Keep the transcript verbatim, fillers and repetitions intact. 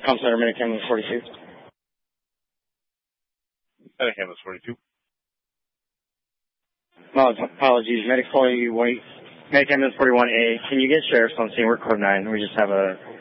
Comm Center, Medic Ambulance forty-two. Medic Ambulance forty-two. No, apologies. Medic forty-one, Medic Ambulance forty-one A. Can you get sheriffs on scene? We're code nine. We just have a